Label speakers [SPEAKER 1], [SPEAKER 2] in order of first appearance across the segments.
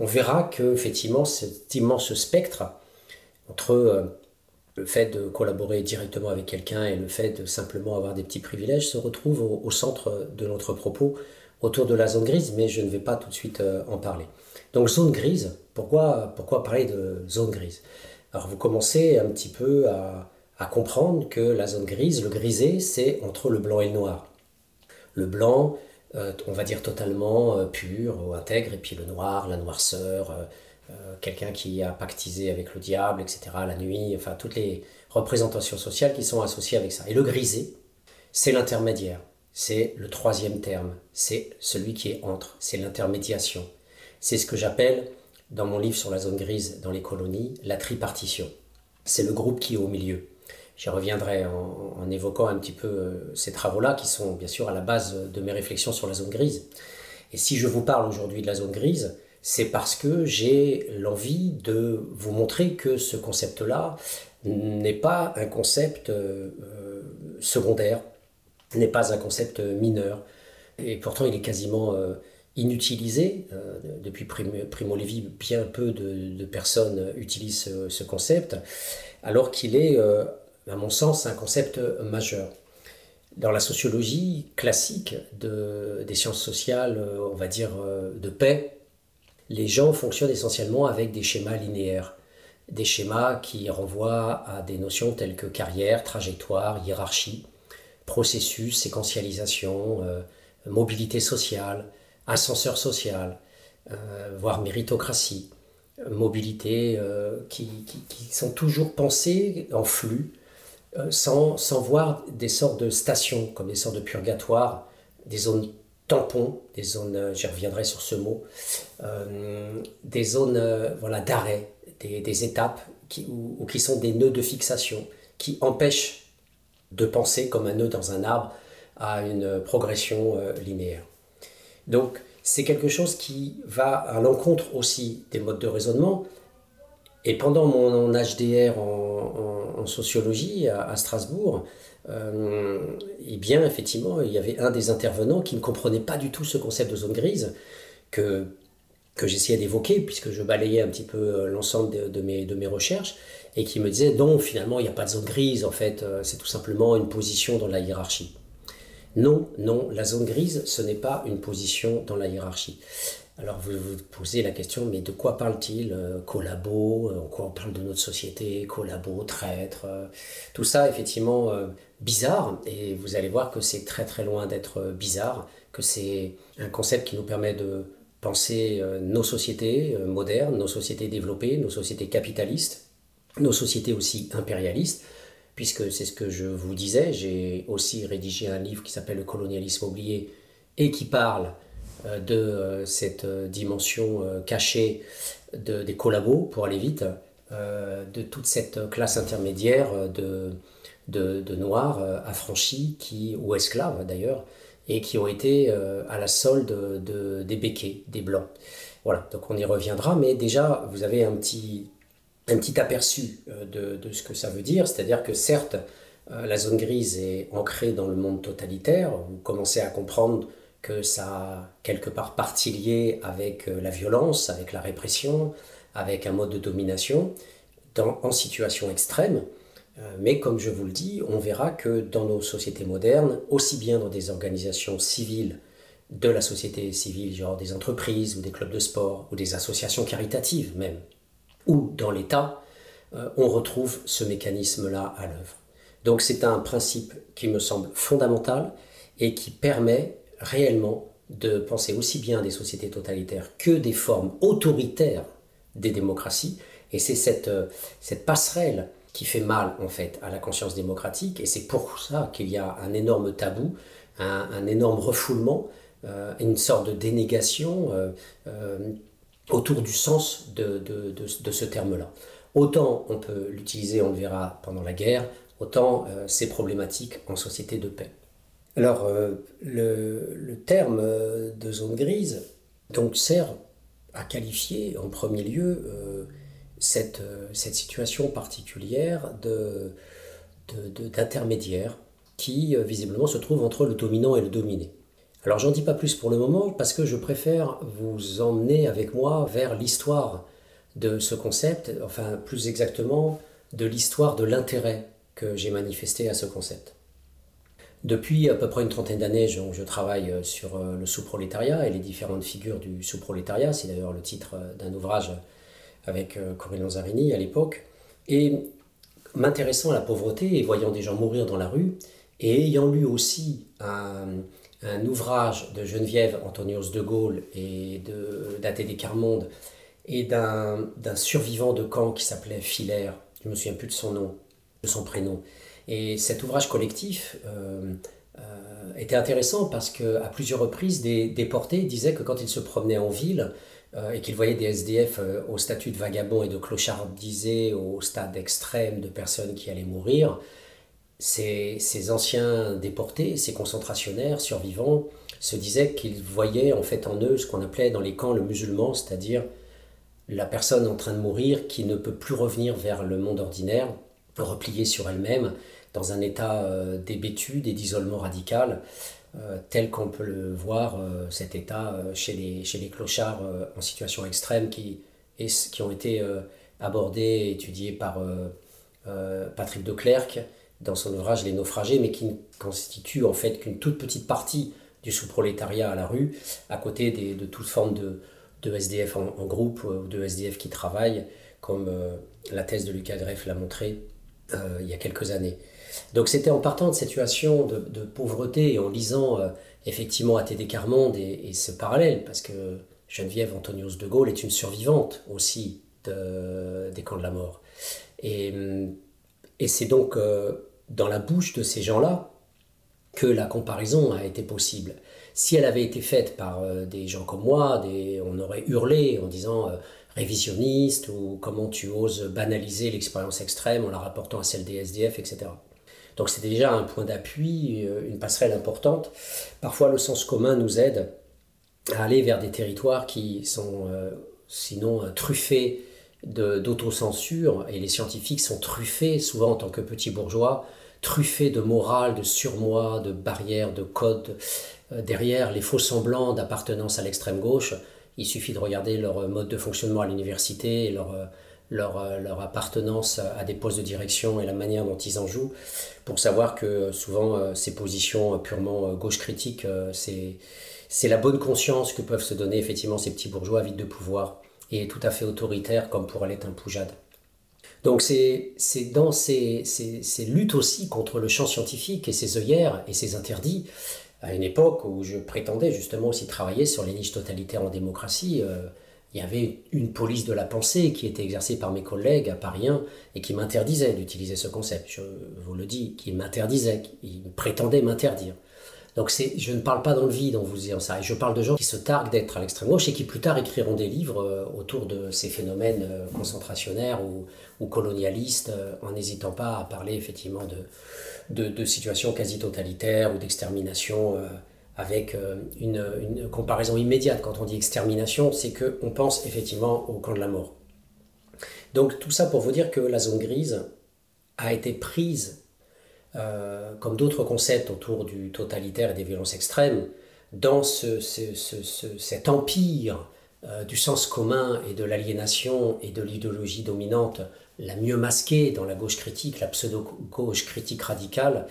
[SPEAKER 1] on verra qu'effectivement cet immense spectre entre le fait de collaborer directement avec quelqu'un et le fait de simplement avoir des petits privilèges se retrouve au centre de notre propos autour de la zone grise, mais je ne vais pas tout de suite en parler. Donc zone grise, pourquoi parler de zone grise? Alors vous commencez un petit peu à comprendre que la zone grise, le grisé, c'est entre le blanc et le noir. Le blanc, on va dire totalement pur ou intègre, et puis le noir, la noirceur, quelqu'un qui a pactisé avec le diable, etc., la nuit, enfin toutes les représentations sociales qui sont associées avec ça. Et le grisé, c'est l'intermédiaire, c'est le troisième terme, c'est celui qui est entre, c'est l'intermédiation. C'est ce que j'appelle, dans mon livre sur la zone grise dans les colonies, la tripartition. C'est le groupe qui est au milieu. J'y reviendrai en évoquant un petit peu ces travaux-là qui sont bien sûr à la base de mes réflexions sur la zone grise. Et si je vous parle aujourd'hui de la zone grise, c'est parce que j'ai l'envie de vous montrer que ce concept-là n'est pas un concept secondaire, n'est pas un concept mineur. Et pourtant, il est quasiment inutilisé. Depuis Primo Levi, bien peu de personnes utilisent ce concept, alors qu'il est, à mon sens, un concept majeur. Dans la sociologie classique des sciences sociales, on va dire de paix, les gens fonctionnent essentiellement avec des schémas linéaires, des schémas qui renvoient à des notions telles que carrière, trajectoire, hiérarchie, processus, séquentialisation, mobilité sociale, ascenseur social, voire méritocratie, mobilité qui sont toujours pensées en flux, sans voir des sortes de stations, comme des sortes de purgatoires, des zones tampons, des zones, j'y reviendrai sur ce mot, des zones voilà, d'arrêt, des étapes qui sont des nœuds de fixation, qui empêchent de penser comme un nœud dans un arbre à une progression linéaire. Donc c'est quelque chose qui va à l'encontre aussi des modes de raisonnement. Et pendant mon HDR en sociologie à Strasbourg, eh bien effectivement il y avait un des intervenants qui ne comprenait pas du tout ce concept de zone grise que j'essayais d'évoquer puisque je balayais un petit peu l'ensemble de mes recherches et qui me disait non, finalement il n'y a pas de zone grise, en fait c'est tout simplement une position dans la hiérarchie. Non, la zone grise ce n'est pas une position dans la hiérarchie. Alors vous vous posez la question, mais de quoi parle-t-il? Collabo, en quoi on parle de notre société, collabo, traître, tout ça effectivement bizarre, et vous allez voir que c'est très très loin d'être bizarre, que c'est un concept qui nous permet de penser nos sociétés modernes, nos sociétés développées, nos sociétés capitalistes, nos sociétés aussi impérialistes, puisque c'est ce que je vous disais, j'ai aussi rédigé un livre qui s'appelle Le colonialisme oublié et qui parle de cette dimension cachée des collabos, pour aller vite, de toute cette classe intermédiaire de noirs affranchis ou esclaves d'ailleurs, et qui ont été à la solde des béquets, des blancs. Voilà, donc on y reviendra, mais déjà vous avez un petit aperçu de ce que ça veut dire, c'est-à-dire que certes, la zone grise est ancrée dans le monde totalitaire, vous commencez à comprendre que ça a quelque part partie liée avec la violence, avec la répression, avec un mode de domination en situation extrême. Mais comme je vous le dis, on verra que dans nos sociétés modernes, aussi bien dans des organisations civiles de la société civile, genre des entreprises ou des clubs de sport ou des associations caritatives même, ou dans l'État, on retrouve ce mécanisme-là à l'œuvre. Donc c'est un principe qui me semble fondamental et qui permet réellement de penser aussi bien des sociétés totalitaires que des formes autoritaires des démocraties. Et c'est cette passerelle qui fait mal en fait à la conscience démocratique, et c'est pour ça qu'il y a un énorme tabou, un énorme refoulement, une sorte de dénégation autour du sens de ce terme-là. Autant on peut l'utiliser, on le verra pendant la guerre, autant c'est problématique en société de paix. Alors, le terme de zone grise donc, sert à qualifier en premier lieu cette situation particulière d'intermédiaire qui visiblement se trouve entre le dominant et le dominé. Alors j'en dis pas plus pour le moment parce que je préfère vous emmener avec moi vers l'histoire de ce concept, enfin plus exactement de l'histoire de l'intérêt que j'ai manifesté à ce concept. Depuis à peu près une trentaine d'années, je travaille sur le sous-prolétariat et les différentes figures du sous-prolétariat. C'est d'ailleurs le titre d'un ouvrage avec Corinne Lanzarini à l'époque. Et m'intéressant à la pauvreté et voyant des gens mourir dans la rue, et ayant lu aussi un ouvrage de Geneviève Antonios de Gaulle et d'Athée Descarmonde et d'un survivant de camp qui s'appelait Filaire, je ne me souviens plus de son nom, de son prénom. Et cet ouvrage collectif était intéressant parce qu'à plusieurs reprises, des déportés disaient que quand ils se promenaient en ville et qu'ils voyaient des SDF au statut de vagabonds et de clochardisés au stade extrême de personnes qui allaient mourir, ces anciens déportés, ces concentrationnaires survivants, se disaient qu'ils voyaient en fait en eux ce qu'on appelait dans les camps le musulman, c'est-à-dire la personne en train de mourir qui ne peut plus revenir vers le monde ordinaire, repliée sur elle-même, dans un état d'hébétude et d'isolement radical, tel qu'on peut le voir, cet état chez les clochards en situation extrême qui ont été abordés et étudiés par Patrick de Clercq dans son ouvrage Les Naufragés, mais qui ne constitue en fait qu'une toute petite partie du sous-prolétariat à la rue, à côté de toute forme de SDF en groupe ou de SDF qui travaillent, comme la thèse de Lucas Greff l'a montré il y a quelques années. Donc c'était en partant de cette situation de pauvreté et en lisant effectivement Athée Descarmonde et ce parallèle, parce que Geneviève Antonios de Gaulle est une survivante aussi des camps de la mort. Et c'est donc dans la bouche de ces gens-là que la comparaison a été possible. Si elle avait été faite par des gens comme moi, on aurait hurlé en disant révisionniste ou comment tu oses banaliser l'expérience extrême en la rapportant à celle des SDF, etc. Donc c'était déjà un point d'appui, une passerelle importante. Parfois le sens commun nous aide à aller vers des territoires qui sont sinon truffés d'autocensure, et les scientifiques sont truffés, souvent en tant que petits bourgeois, truffés de morale, de surmoi, de barrières, de codes. Derrière les faux semblants d'appartenance à l'extrême gauche, il suffit de regarder leur mode de fonctionnement à l'université, et leur appartenance à des postes de direction et la manière dont ils en jouent, pour savoir que souvent ces positions purement gauche critique, c'est la bonne conscience que peuvent se donner effectivement ces petits bourgeois avides de pouvoir et tout à fait autoritaires comme pourrait l'être un Poujade. Donc c'est dans ces luttes aussi contre le champ scientifique et ses œillères et ses interdits, à une époque où je prétendais justement aussi travailler sur les niches totalitaires en démocratie, il y avait une police de la pensée qui était exercée par mes collègues à Paris 1 et qui m'interdisait d'utiliser ce concept. Je vous le dis, qui m'interdisait, qui prétendait m'interdire. Donc je ne parle pas dans le vide en vous disant ça, et je parle de gens qui se targuent d'être à l'extrême gauche et qui plus tard écriront des livres autour de ces phénomènes concentrationnaires ou colonialistes, en n'hésitant pas à parler effectivement de situations quasi totalitaires ou d'extermination, avec une comparaison immédiate. Quand on dit extermination, c'est qu'on pense effectivement au camp de la mort. Donc tout ça pour vous dire que la zone grise a été prise comme d'autres concepts autour du totalitaire et des violences extrêmes, dans cet empire du sens commun et de l'aliénation et de l'idéologie dominante, la mieux masquée dans la gauche critique, la pseudo-gauche critique radicale,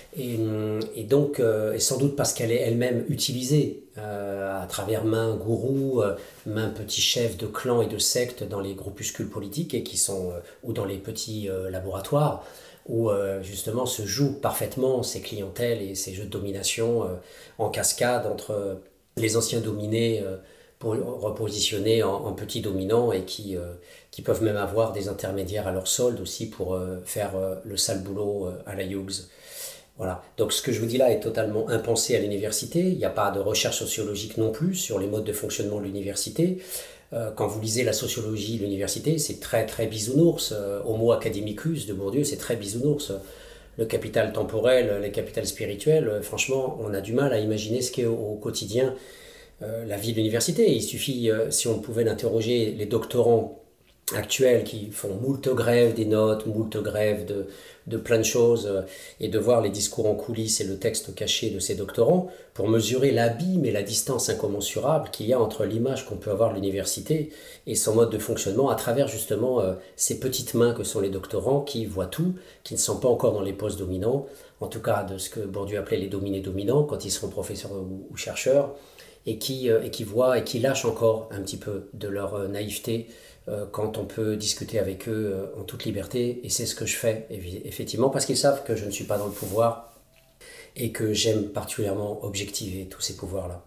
[SPEAKER 1] et donc, et sans doute parce qu'elle est elle-même utilisée à travers main gourou, main petit chef de clan et de secte dans les groupuscules politiques et ou dans les petits laboratoires, où justement se jouent parfaitement ces clientèles et ces jeux de domination en cascade entre les anciens dominés pour repositionner en petits dominants, et qui peuvent même avoir des intermédiaires à leur solde aussi pour faire le sale boulot à la Hughes. Voilà. Donc ce que je vous dis là est totalement impensé à l'université. Il n'y a pas de recherche sociologique non plus sur les modes de fonctionnement de l'université. Quand vous lisez la sociologie de l'université, c'est très très bisounours. Homo academicus de Bourdieu, c'est très bisounours. Le capital temporel, le capital spirituel, franchement, on a du mal à imaginer ce qu'est au quotidien la vie de l'université. Il suffit, si on pouvait interroger les doctorants actuels qui font moult grèves des notes, moult grèves de plein de choses, et de voir les discours en coulisses et le texte caché de ces doctorants pour mesurer l'abîme et la distance incommensurable qu'il y a entre l'image qu'on peut avoir de l'université et son mode de fonctionnement à travers justement ces petites mains que sont les doctorants qui voient tout, qui ne sont pas encore dans les postes dominants, en tout cas de ce que Bourdieu appelait les dominés dominants quand ils seront professeurs ou chercheurs, et qui voient et qui lâchent encore un petit peu de leur naïveté quand on peut discuter avec eux en toute liberté, et c'est ce que je fais effectivement parce qu'ils savent que je ne suis pas dans le pouvoir et que j'aime particulièrement objectiver tous ces pouvoirs-là.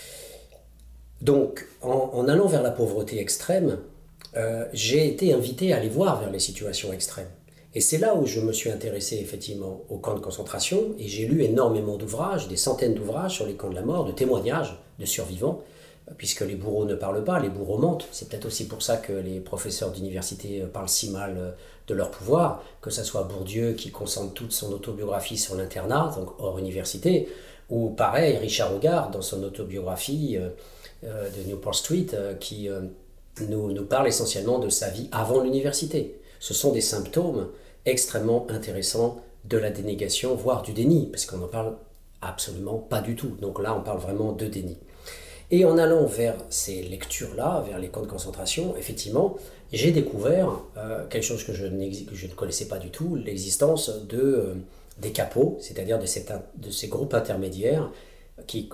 [SPEAKER 1] Donc en allant vers la pauvreté extrême, j'ai été invité à aller voir vers les situations extrêmes. Et c'est là où je me suis intéressé effectivement aux camps de concentration, et j'ai lu énormément d'ouvrages, des centaines d'ouvrages sur les camps de la mort, de témoignages de survivants, puisque les bourreaux ne parlent pas, les bourreaux mentent. C'est peut-être aussi pour ça que les professeurs d'université parlent si mal de leur pouvoir, que ce soit Bourdieu qui concentre toute son autobiographie sur l'internat, donc hors université, ou pareil, Richard Hogarth dans son autobiographie de Newport Street, qui nous parle essentiellement de sa vie avant l'université. Ce sont des symptômes extrêmement intéressants de la dénégation, voire du déni, parce qu'on n'en parle absolument pas du tout. Donc là, on parle vraiment de déni. Et en allant vers ces lectures-là, vers les camps de concentration, effectivement, j'ai découvert quelque chose que je ne connaissais pas du tout, l'existence des capots, c'est-à-dire de ces groupes intermédiaires qui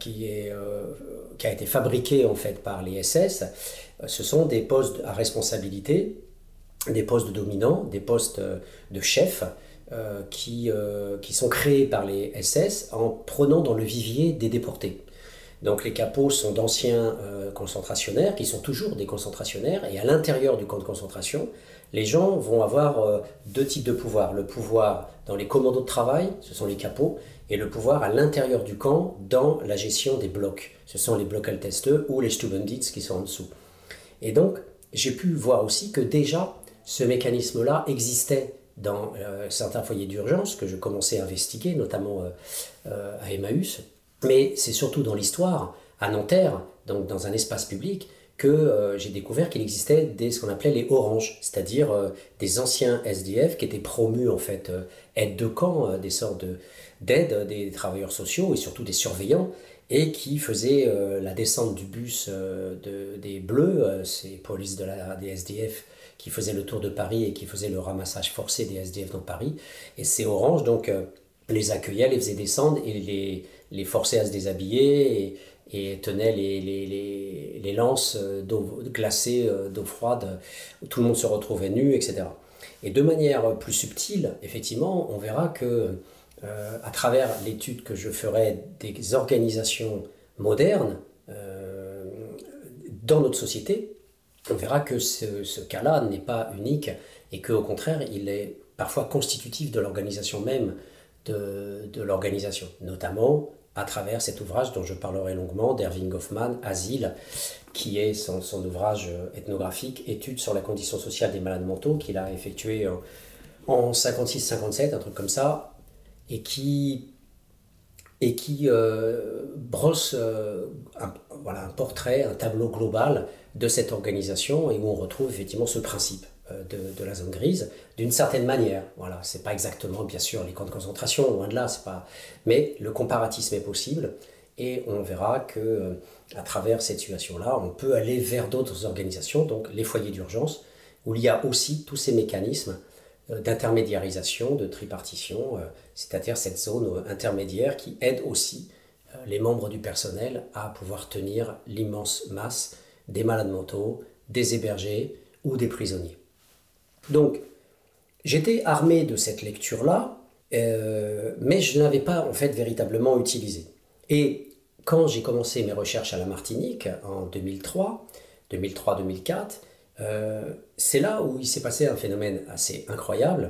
[SPEAKER 1] a été fabriqué en fait par les SS. Ce sont des postes à responsabilité, des postes de dominants, des postes de chefs qui sont créés par les SS en prenant dans le vivier des déportés. Donc les capots sont d'anciens concentrationnaires qui sont toujours des concentrationnaires, et à l'intérieur du camp de concentration, les gens vont avoir deux types de pouvoir. Le pouvoir dans les commandos de travail, ce sont les capots, et le pouvoir à l'intérieur du camp dans la gestion des blocs. Ce sont les Blockalteste ou les Stubendienst qui sont en dessous. Et donc j'ai pu voir aussi que déjà ce mécanisme-là existait dans certains foyers d'urgence que je commençais à investiguer, notamment à Emmaüs. Mais c'est surtout dans l'histoire, à Nanterre, donc dans un espace public, que j'ai découvert qu'il existait ce qu'on appelait les oranges, c'est-à-dire des anciens SDF qui étaient promus en fait aides de camp, des sortes d'aides des travailleurs sociaux et surtout des surveillants, et qui faisaient la descente du bus des Bleus, ces polices des SDF qui faisaient le tour de Paris et qui faisaient le ramassage forcé des SDF dans Paris. Et ces oranges donc les accueillaient, les faisaient descendre et les forçaient à se déshabiller et tenaient les lances d'eau glacée, d'eau froide, où tout le monde se retrouvait nu, etc. Et de manière plus subtile, effectivement, on verra que à travers l'étude que je ferai des organisations modernes dans notre société, on verra que ce cas-là n'est pas unique et qu'au contraire, il est parfois constitutif de l'organisation même de l'organisation, notamment à travers cet ouvrage dont je parlerai longuement d'Erving Goffman, Asile, qui est son ouvrage ethnographique, Études sur la condition sociale des malades mentaux, qu'il a effectué en 56-57, un truc comme ça, et qui brosse un portrait, un tableau global de cette organisation, et où on retrouve effectivement ce principe de la zone grise, d'une certaine manière. Voilà, c'est pas exactement, bien sûr, les camps de concentration, loin de là, c'est pas... mais le comparatisme est possible, et on verra que à travers cette situation-là, on peut aller vers d'autres organisations, donc les foyers d'urgence, où il y a aussi tous ces mécanismes d'intermédiarisation, de tripartition, c'est-à-dire cette zone intermédiaire qui aide aussi les membres du personnel à pouvoir tenir l'immense masse des malades mentaux, des hébergés ou des prisonniers. Donc, j'étais armé de cette lecture-là, mais je ne l'avais pas en fait véritablement utilisée. Et quand j'ai commencé mes recherches à la Martinique en 2003-2004, c'est là où il s'est passé un phénomène assez incroyable.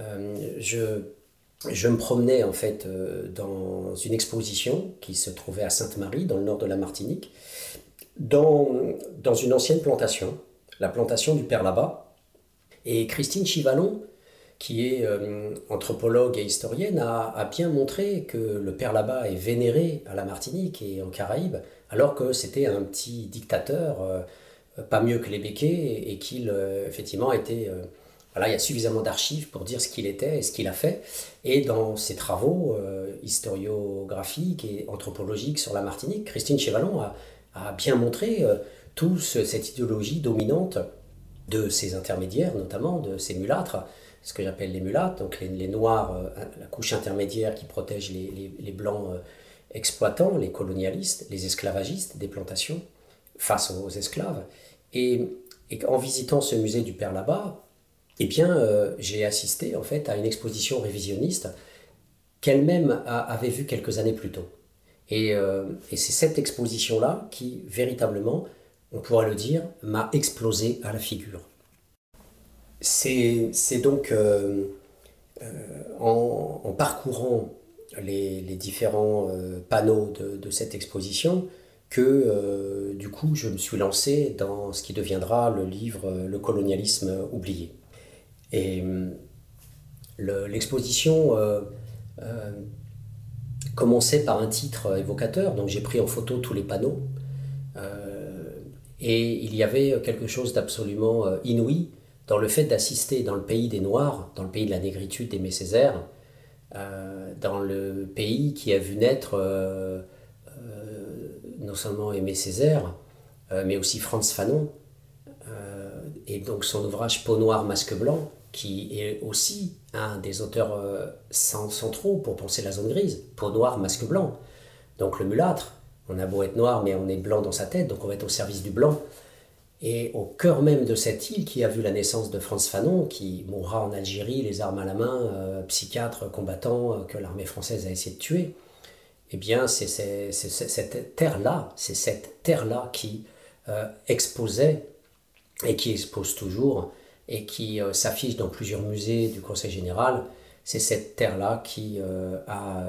[SPEAKER 1] Je me promenais en fait dans une exposition qui se trouvait à Sainte-Marie, dans le nord de la Martinique, dans une ancienne plantation, la plantation du Père Labat. Et Christine Chivalon, qui est anthropologue et historienne, a bien montré que le Père Labat est vénéré à la Martinique et en Caraïbes, alors que c'était un petit dictateur pas mieux que les Békés et qu'il effectivement était... voilà, il y a suffisamment d'archives pour dire ce qu'il était et ce qu'il a fait. Et dans ses travaux historiographiques et anthropologiques sur la Martinique, Christine Chevallon a bien montré cette idéologie dominante de ces intermédiaires, notamment de ces mulâtres, ce que j'appelle les mulâtres, donc les noirs, la couche intermédiaire qui protège les blancs exploitants, les colonialistes, les esclavagistes des plantations, face aux esclaves. Et en visitant ce musée du Père Labat, eh bien, j'ai assisté en fait à une exposition révisionniste qu'elle-même avait vue quelques années plus tôt. Et c'est cette exposition-là qui, véritablement, on pourrait le dire, m'a explosé à la figure. C'est donc en parcourant les différents panneaux de cette exposition que du coup je me suis lancé dans ce qui deviendra le livre Le colonialisme oublié. Et l'exposition commençait par un titre évocateur, donc j'ai pris en photo tous les panneaux. Et il y avait quelque chose d'absolument inouï dans le fait d'assister dans le pays des Noirs, dans le pays de la négritude d'Aimé Césaire, dans le pays qui a vu naître non seulement Aimé Césaire, mais aussi Frantz Fanon, et donc son ouvrage Peau noire, masque blanc, qui est aussi un des auteurs centraux pour penser la zone grise. Peau noire, masque blanc. Donc le mulâtre, on a beau être noir, mais on est blanc dans sa tête, donc on va être au service du blanc. Et au cœur même de cette île qui a vu la naissance de Frantz Fanon, qui mourra en Algérie, les armes à la main, psychiatre, combattant, que l'armée française a essayé de tuer, eh bien c'est cette terre-là qui exposait, et qui expose toujours, et qui s'affiche dans plusieurs musées du Conseil général. C'est cette terre-là qui a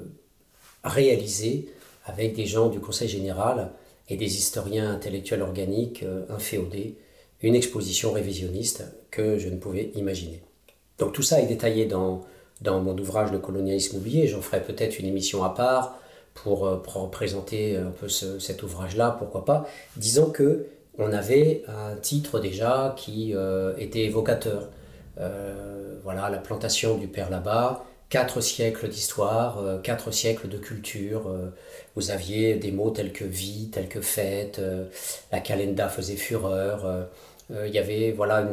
[SPEAKER 1] réalisé, avec des gens du Conseil général et des historiens intellectuels organiques inféodés, une exposition révisionniste que je ne pouvais imaginer. Donc tout ça est détaillé dans mon ouvrage Le colonialisme oublié. J'en ferai peut-être une émission à part pour présenter un peu cet ouvrage-là, pourquoi pas. Disons que on avait un titre déjà qui était évocateur. Voilà, la plantation du Père Labat, 4 siècles d'histoire, 4 siècles de culture. Vous aviez des mots tels que vie, tels que fête, la calenda faisait fureur. Il y avait voilà,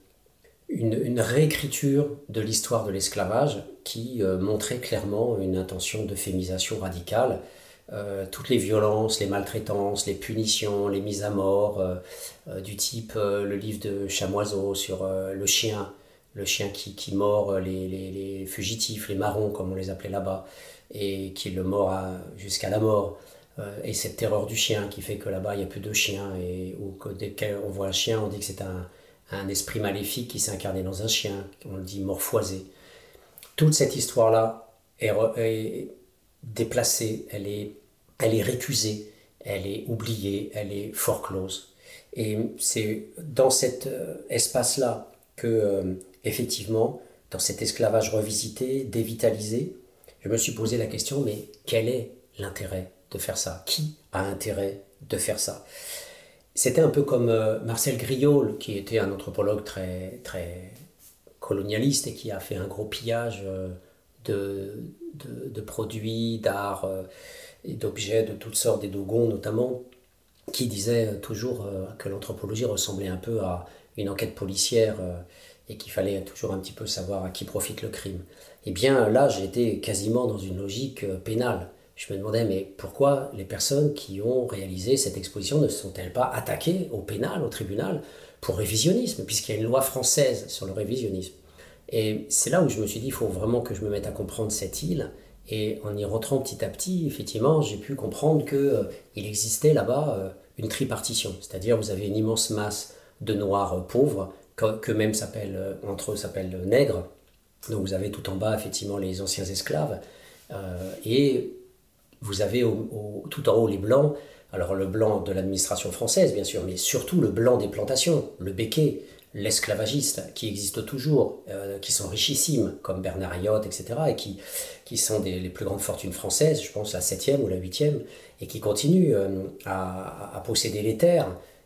[SPEAKER 1] une réécriture de l'histoire de l'esclavage qui montrait clairement une intention d'euphémisation radicale. Toutes les violences, les maltraitances, les punitions, les mises à mort, du type le livre de Chamoiseau sur le chien qui mord les fugitifs, les marrons comme on les appelait là-bas, et qui le mord jusqu'à la mort. Et cette terreur du chien qui fait que là-bas il n'y a plus de chiens, ou que dès qu'on voit un chien on dit que c'est un esprit maléfique qui s'est incarné dans un chien, on le dit morphoisé. Toute cette histoire-là est déplacée, elle est récusée, elle est oubliée, elle est foreclose. Et c'est dans cet espace-là que, effectivement, dans cet esclavage revisité, dévitalisé, je me suis posé la question, mais quel est l'intérêt de faire ça? Qui a intérêt de faire ça? C'était un peu comme Marcel Griaule, qui était un anthropologue très, très colonialiste et qui a fait un gros pillage de produits, d'art et d'objets de toutes sortes, des dogons notamment, qui disait toujours que l'anthropologie ressemblait un peu à une enquête policière et qu'il fallait toujours un petit peu savoir à qui profite le crime. Et bien là, j'étais quasiment dans une logique pénale. Je me demandais, mais pourquoi les personnes qui ont réalisé cette exposition ne sont-elles pas attaquées au pénal, au tribunal, pour révisionnisme, puisqu'il y a une loi française sur le révisionnisme. Et c'est là où je me suis dit, il faut vraiment que je me mette à comprendre cette île. Et en y rentrant petit à petit, effectivement, j'ai pu comprendre qu'il existait là-bas une tripartition. C'est-à-dire, vous avez une immense masse de noirs pauvres, qu'eux-mêmes entre eux s'appellent nègres. Donc vous avez tout en bas, effectivement, les anciens esclaves. Et vous avez tout en haut les blancs. Alors le blanc de l'administration française, bien sûr, mais surtout le blanc des plantations, le béquet, l'esclavagiste, qui existe toujours, qui sont richissimes, comme Bernard Ayotte, etc., et qui sont les plus grandes fortunes françaises, je pense la 7e ou la 8e, et qui continuent à posséder les terres,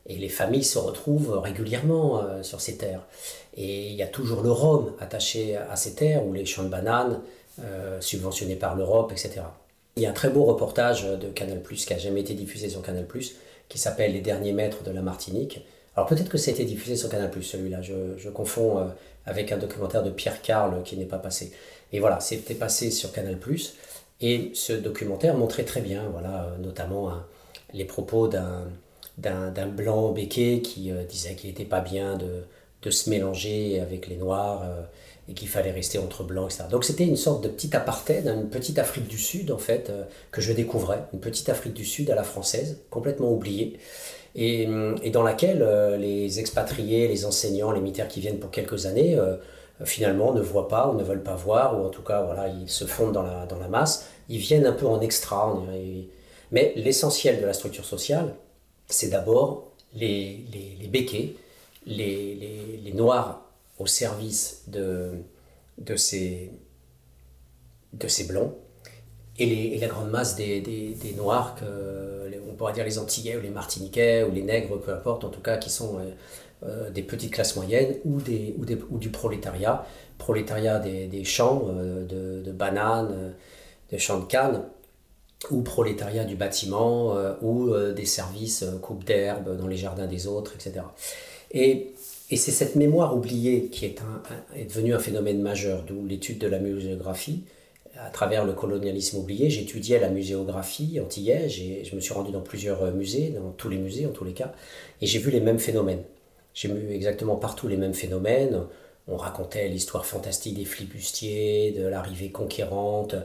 [SPEAKER 1] Et les familles se retrouvent régulièrement sur ces terres. Et il y a toujours le rhum attaché à ces terres, ou les champs de bananes, subventionnés par l'Europe, etc. Il y a un très beau reportage de Canal+, qui n'a jamais été diffusé sur Canal+, qui s'appelle Les derniers maîtres de la Martinique. Alors peut-être que ça a été diffusé sur Canal+, celui-là, je confonds avec un documentaire de Pierre Carle qui n'est pas passé. Et voilà, c'était passé sur Canal+, et ce documentaire montrait très bien, voilà, notamment les propos d'un blanc béquet qui disait qu'il n'était pas bien de se mélanger avec les noirs, et qu'il fallait rester entre blancs, etc. Donc c'était une sorte de petit apartheid, une petite Afrique du Sud en fait, que je découvrais, une petite Afrique du Sud à la française, complètement oubliée, et dans laquelle les expatriés, les enseignants, les militaires qui viennent pour quelques années, finalement ne voient pas ou ne veulent pas voir, ou en tout cas voilà, ils se fondent dans la masse, ils viennent un peu en extra, on dirait. Mais l'essentiel de la structure sociale, c'est d'abord les béquets, les noirs au service de ces blancs, et la grande masse des noirs, on pourrait dire les Antillais ou les Martiniquais ou les nègres, peu importe, en tout cas qui sont des petites classes moyennes ou du prolétariat des champs de bananes, des champs de canne, ou prolétariat du bâtiment, ou des services coupe d'herbe dans les jardins des autres, etc. Et c'est cette mémoire oubliée qui est devenue un phénomène majeur, d'où l'étude de la muséographie. À travers le colonialisme oublié, j'étudiais la muséographie antillaise, je me suis rendu dans plusieurs musées, dans tous les musées en tous les cas, et j'ai vu les mêmes phénomènes. J'ai vu exactement partout les mêmes phénomènes. On racontait l'histoire fantastique des flibustiers, de l'arrivée conquérante,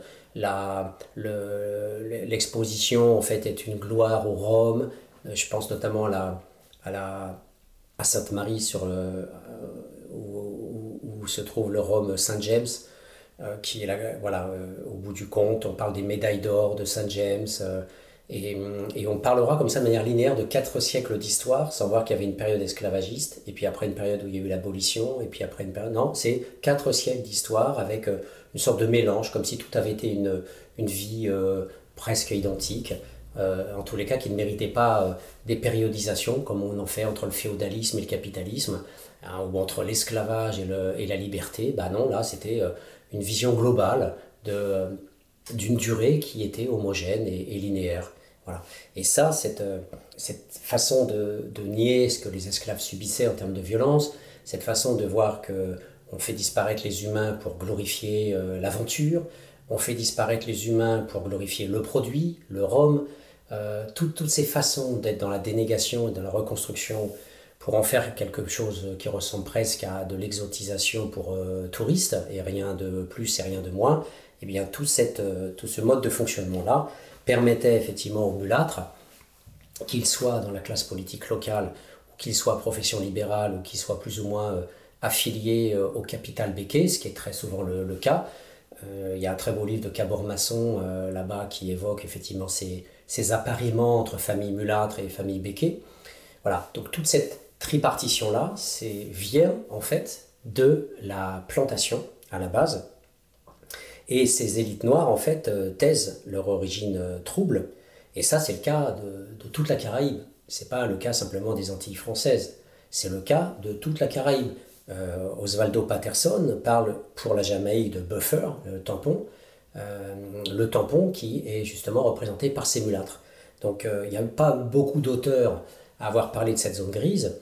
[SPEAKER 1] l'exposition en fait est une gloire au Rhum. Je pense notamment à Sainte-Marie où se trouve le Rhum Saint-James, qui est là, voilà, au bout du compte. On parle des médailles d'or de Saint-James, et on parlera comme ça de manière linéaire de 4 siècles d'histoire, sans voir qu'il y avait une période esclavagiste, et puis après une période où il y a eu l'abolition, et puis après une période... Non, c'est 4 siècles d'histoire avec une sorte de mélange, comme si tout avait été une vie presque identique, en tous les cas qui ne méritait pas des périodisations, comme on en fait entre le féodalisme et le capitalisme, hein, ou entre l'esclavage et la liberté. Bah non, là c'était une vision globale d'une durée qui était homogène et linéaire. Voilà. Et ça, cette façon de nier ce que les esclaves subissaient en termes de violence, cette façon de voir qu'on fait disparaître les humains pour glorifier l'aventure, on fait disparaître les humains pour glorifier le produit, le rhum, toutes ces façons d'être dans la dénégation et dans la reconstruction pour en faire quelque chose qui ressemble presque à de l'exotisation pour touristes, et rien de plus et rien de moins, et bien tout ce mode de fonctionnement-là permettait effectivement aux mulâtres, qu'ils soient dans la classe politique locale, ou qu'ils soient profession libérale, ou qu'ils soient plus ou moins affiliés au capital béquet, ce qui est très souvent le cas. Il y a un très beau livre de Cabor-Masson là-bas qui évoque effectivement ces appariements entre famille mulâtre et famille béquet. Voilà, donc toute cette tripartition-là vient en fait de la plantation à la base. Et ces élites noires, en fait, taisent leur origine trouble. Et ça, c'est le cas de toute la Caraïbe. C'est pas le cas simplement des Antilles françaises. C'est le cas de toute la Caraïbe. Osvaldo Patterson parle pour la Jamaïque de buffer, le tampon qui est justement représenté par ces mulâtres. Donc il n'y a pas beaucoup d'auteurs à avoir parlé de cette zone grise.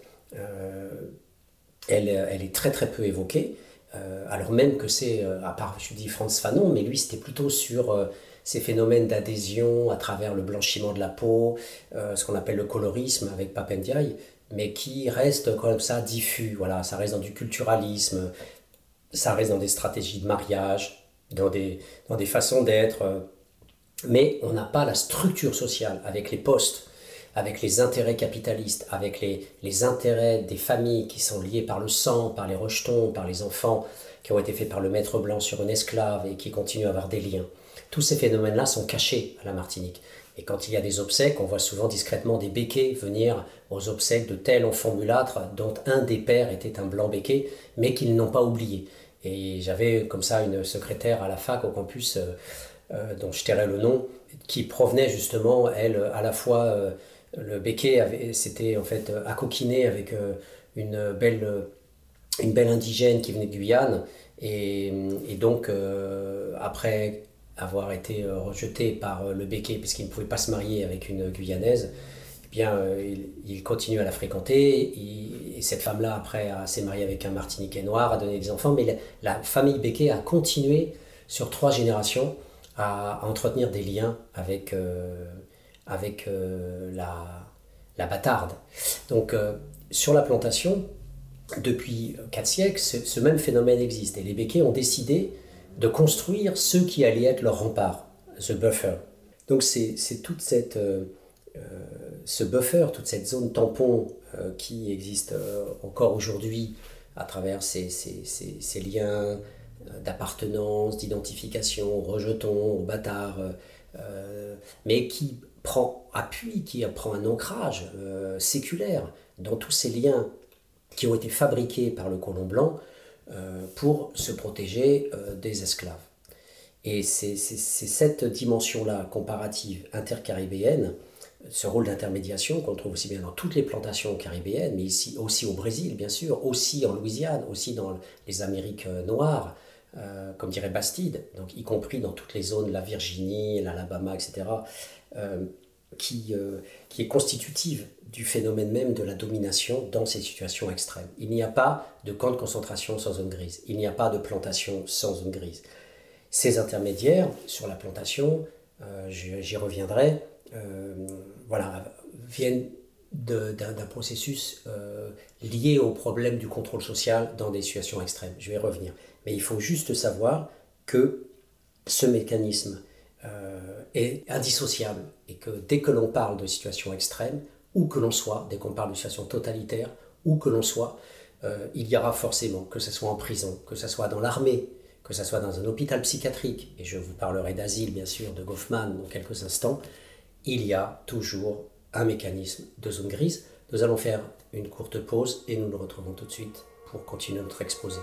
[SPEAKER 1] Elle est très très peu évoquée. Alors même que c'est, à part je dis Frantz Fanon, mais lui c'était plutôt sur ces phénomènes d'adhésion à travers le blanchiment de la peau, ce qu'on appelle le colorisme avec Pape Ndiaye, mais qui reste comme ça diffus. Voilà, ça reste dans du culturalisme, ça reste dans des stratégies de mariage, dans des façons d'être, mais on n'a pas la structure sociale avec les postes, avec les intérêts capitalistes, avec les intérêts des familles qui sont liés par le sang, par les rejetons, par les enfants qui ont été faits par le maître blanc sur une esclave et qui continuent à avoir des liens. Tous ces phénomènes-là sont cachés à la Martinique. Et quand il y a des obsèques, on voit souvent discrètement des béquets venir aux obsèques de tel enfant mulâtre dont un des pères était un blanc béquet, mais qu'ils n'ont pas oublié. Et j'avais comme ça une secrétaire à la fac, au campus, dont je tairai le nom, qui provenait justement, elle, à la fois Le béquet s'était en fait acoquiné avec une belle indigène qui venait de Guyane. Et donc, après avoir été rejeté par le béquet, puisqu'il ne pouvait pas se marier avec une Guyanaise, eh bien, il continue à la fréquenter. Et cette femme-là, après, s'est mariée avec un Martiniquais noir, a donné des enfants. Mais la famille Béquet a continué sur 3 générations à entretenir des liens avec la bâtarde. Donc, sur la plantation, depuis 4 siècles, ce même phénomène existe. Et les Béquets ont décidé de construire ce qui allait être leur rempart, the buffer. Donc, c'est toute ce buffer, toute cette zone tampon qui existe encore aujourd'hui à travers ces liens d'appartenance, d'identification aux rejetons, aux bâtards, mais qui prend appui, qui prend un ancrage séculaire dans tous ces liens qui ont été fabriqués par le colon blanc pour se protéger des esclaves. Et c'est cette dimension-là comparative intercaribéenne, ce rôle d'intermédiation qu'on trouve aussi bien dans toutes les plantations caribéennes, mais ici aussi au Brésil bien sûr, aussi en Louisiane, aussi dans les Amériques noires, comme dirait Bastide, donc y compris dans toutes les zones, la Virginie, l'Alabama, etc., qui est constitutive du phénomène même de la domination dans ces situations extrêmes. Il n'y a pas de camp de concentration sans zone grise, il n'y a pas de plantation sans zone grise. Ces intermédiaires sur la plantation, j'y reviendrai, viennent d'un processus lié au problème du contrôle social dans des situations extrêmes. Je vais y revenir. Mais il faut juste savoir que ce mécanisme est indissociable et que dès que l'on parle de situations extrêmes, où que l'on soit, dès qu'on parle de situations totalitaires, où que l'on soit, il y aura forcément, que ce soit en prison, que ce soit dans l'armée, que ce soit dans un hôpital psychiatrique, et je vous parlerai d'Asile bien sûr, de Goffman dans quelques instants, il y a toujours un mécanisme de zone grise. Nous allons faire une courte pause et nous nous retrouvons tout de suite pour continuer notre exposé.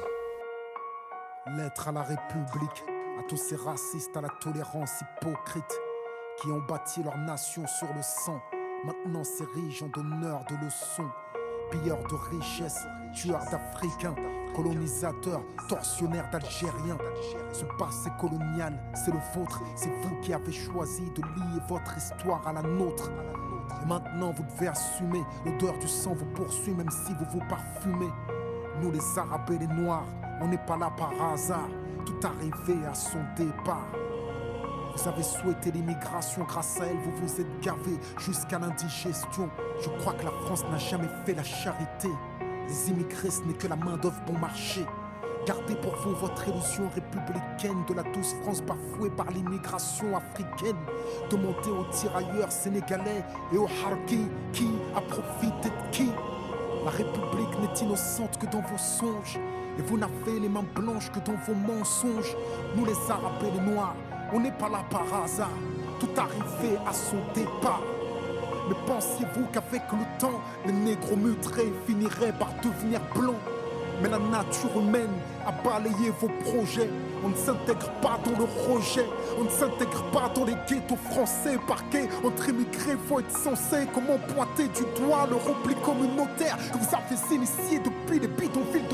[SPEAKER 2] Lettre à la République, à tous ces racistes à la tolérance hypocrite qui ont bâti leur nation sur le sang, maintenant s'érigent en donneurs de leçons, pilleurs de richesses, tueurs d'Africains, colonisateurs, tortionnaires d'Algériens. Ce passé colonial, c'est le vôtre, c'est vous qui avez choisi de lier votre histoire à la nôtre. Et maintenant vous devez assumer, l'odeur du sang vous poursuit même si vous vous parfumez. Nous les Arabes et les Noirs, on n'est pas là par hasard, tout arrivé à son départ. Vous avez souhaité l'immigration, grâce à elle vous vous êtes gavés jusqu'à l'indigestion. Je crois que la France n'a jamais fait la charité. Les immigrés ce n'est que la main d'œuvre bon marché. Gardez pour vous votre illusion républicaine de la douce France bafouée par l'immigration africaine. Demandez aux tirailleurs sénégalais et aux harkis qui a profité de qui. La République n'est innocente que dans vos songes, et vous n'avez les mains blanches que dans vos mensonges. Nous les Arabes et les Noirs, on n'est pas là par hasard, tout arrivé à son départ. Mais pensiez-vous qu'avec le temps, les négros mutrés finiraient par devenir blancs? Mais la nature humaine a balayé vos projets. On ne s'intègre pas dans le rejet, on ne s'intègre pas dans les ghettos français parqués. Entre immigrés, faut être censé. Comment pointer du doigt le repli communautaire que vous avez initié depuis les bidonvilles de